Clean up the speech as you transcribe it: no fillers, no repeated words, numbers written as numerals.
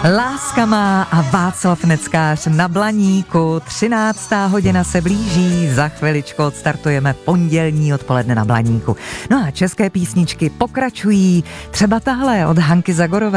Láska má a Václav Neckář na Blaníku. 13. hodina se blíží, za chviličku odstartujeme pondělní odpoledne na Blaníku. No a české písničky pokračují, třeba tahle od Hanky Zagorové.